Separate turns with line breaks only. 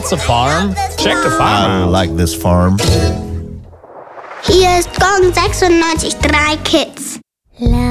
That's a farm. Check the
I
farm out.
like this farm.
Hier ist Gong 96.3 Kids.